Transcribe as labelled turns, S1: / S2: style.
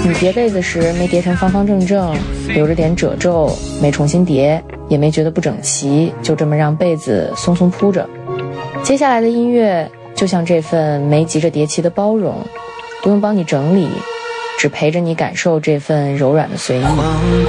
S1: 你叠被子时没叠成方方正正，留着点褶皱，没重新叠，也没觉得不整齐，就这么让被子松松铺着。接下来的音乐就像这份没急着叠齐的包容，不用帮你整理，只陪着你感受这份柔软的随意。